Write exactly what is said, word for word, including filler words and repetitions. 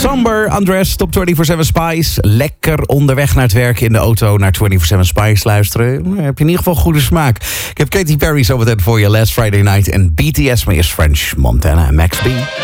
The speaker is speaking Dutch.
Somber, Andres, Top vierentwintig zeven Spice. Lekker onderweg naar het werk in de auto naar vierentwintig zeven Spice luisteren. Dan heb je in ieder geval goede smaak. Ik heb Katy Perry zometeen voor je, Last Friday Night. En B T S, maar eerst French Montana en Max B.